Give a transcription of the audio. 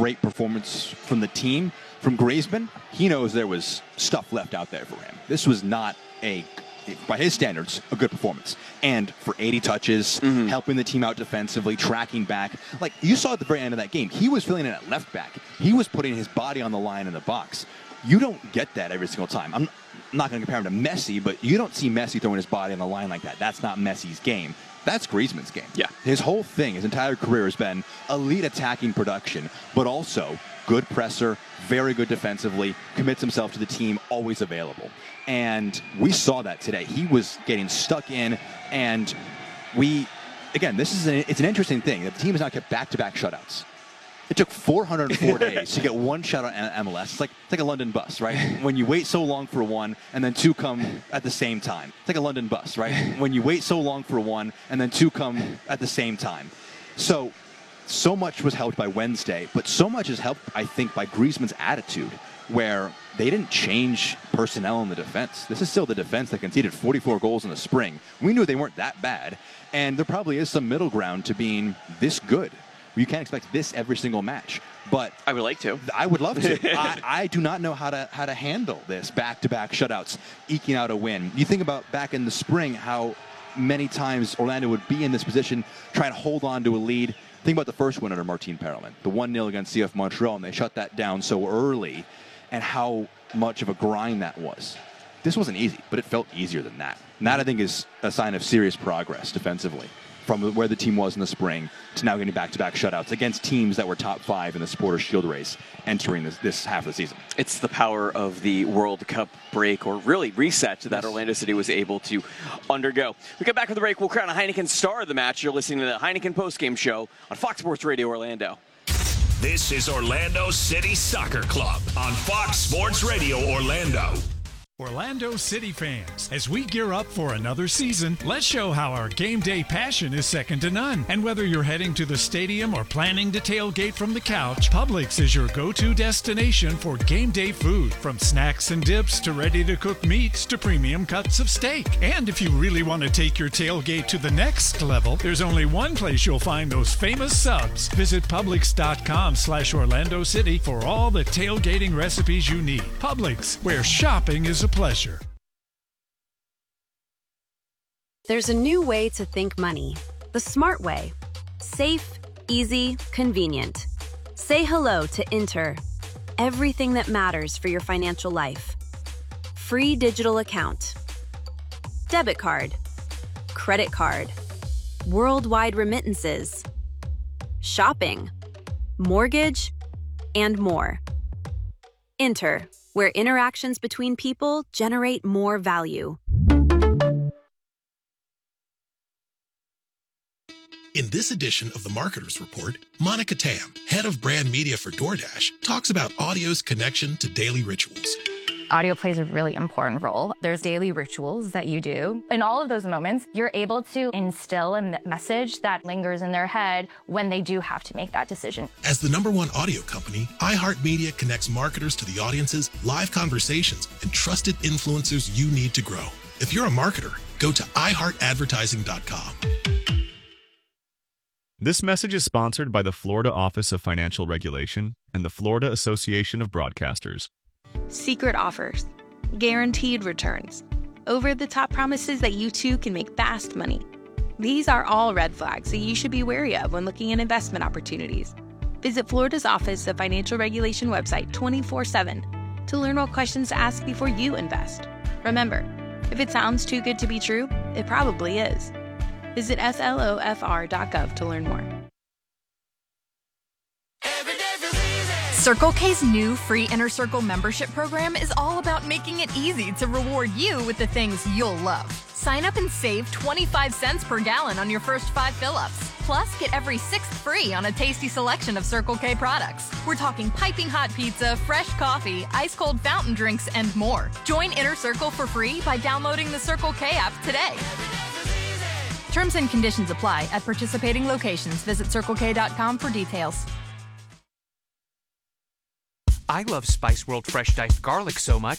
great performance from the team. From Griezmann, he knows there was stuff left out there for him. This was not by his standards, a good performance. And for 80 touches, helping the team out defensively, tracking back. Like, you saw at the very end of that game, he was filling in at left back. He was putting his body on the line in the box. You don't get that every single time. I'm not going to compare him to Messi, but you don't see Messi throwing his body on the line like that. That's not Messi's game. That's Griezmann's game. Yeah. His whole thing, his entire career has been elite attacking production, but also good presser, very good defensively, commits himself to the team, always available. And we saw that today. He was getting stuck in, and it's an interesting thing. The team has now kept back-to-back shutouts. It took 404 days to get one shutout in MLS. It's like a London bus, right? When you wait so long for one, and then two come at the same time. It's like a London bus, right? When you wait so long for one, and then two come at the same time. So much was helped by Wednesday, but so much is helped, I think, by Griezmann's attitude, where they didn't change personnel in the defense. This is still the defense that conceded 44 goals in the spring. We knew they weren't that bad, and there probably is some middle ground to being this good. You can't expect this every single match, but I would like to. I would love to. I do not know how to handle this back-to-back shutouts, eking out a win. You think about back in the spring how many times Orlando would be in this position, trying to hold on to a lead. Think about the first win under Martin Perelman, the 1-0 against CF Montreal, and they shut that down so early, and how much of a grind that was. This wasn't easy, but it felt easier than that. And that, I think, is a sign of serious progress defensively from where the team was in the spring to now getting back-to-back shutouts against teams that were top 5 in the Supporters' Shield race entering this half of the season. It's the power of the World Cup break, or really reset, that Orlando City was able to undergo. We get back from the break. We'll crown a Heineken star of the match. You're listening to the Heineken postgame show on Fox Sports Radio Orlando. This is Orlando City Soccer Club on Fox Sports Radio Orlando. Orlando City fans, as we gear up for another season, let's show how our game day passion is second to none. And whether you're heading to the stadium or planning to tailgate from the couch, Publix is your go-to destination for game day food. From snacks and dips to ready-to-cook meats to premium cuts of steak. And if you really want to take your tailgate to the next level, there's only one place you'll find those famous subs. Visit Publix.com/Orlando City for all the tailgating recipes you need. Publix, where shopping is a pleasure. There's a new way to think money. The smart way. Safe, easy, convenient. Say hello to Inter. Everything that matters for your financial life. Free digital account. Debit card. Credit card. Worldwide remittances. Shopping. Mortgage. And more. Inter, where interactions between people generate more value. In this edition of the Marketers Report, Monica Tam, head of brand media for DoorDash, talks about audio's connection to daily rituals. Audio plays a really important role. There's daily rituals that you do. In all of those moments, you're able to instill a message that lingers in their head when they do have to make that decision. As the #1 audio company, iHeartMedia connects marketers to the audiences, live conversations, and trusted influencers you need to grow. If you're a marketer, go to iHeartAdvertising.com. This message is sponsored by the Florida Office of Financial Regulation and the Florida Association of Broadcasters. Secret offers, guaranteed returns, over-the-top promises that you too can make fast money. These are all red flags that you should be wary of when looking at investment opportunities. Visit Florida's Office of Financial Regulation website 24/7 to learn what questions to ask before you invest. Remember, if it sounds too good to be true, it probably is. Visit flofr.gov to learn more. Circle K's new free Inner Circle membership program is all about making it easy to reward you with the things you'll love. Sign up and save 25 cents per gallon on your first 5 fill-ups. Plus, get every 6th free on a tasty selection of Circle K products. We're talking piping hot pizza, fresh coffee, ice-cold fountain drinks, and more. Join Inner Circle for free by downloading the Circle K app today. Terms and conditions apply at participating locations. Visit CircleK.com for details. I love Spice World Fresh Diced Garlic so much,